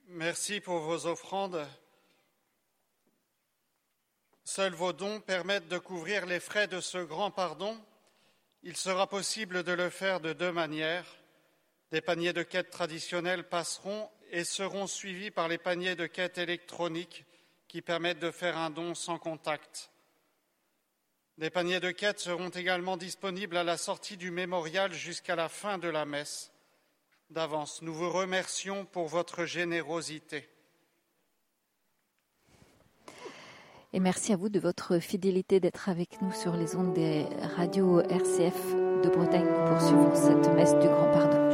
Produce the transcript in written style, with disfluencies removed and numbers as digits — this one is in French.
Merci pour vos offrandes. Seuls vos dons permettent de couvrir les frais de ce grand pardon. Il sera possible de le faire de deux manières. Des paniers de quêtes traditionnels passeront et seront suivis par les paniers de quêtes électroniques qui permettent de faire un don sans contact. Des paniers de quêtes seront également disponibles à la sortie du mémorial jusqu'à la fin de la messe. D'avance, nous vous remercions pour votre générosité. Et merci à vous de votre fidélité d'être avec nous sur les ondes des radios RCF de Bretagne. Nous poursuivons cette messe du Grand Pardon.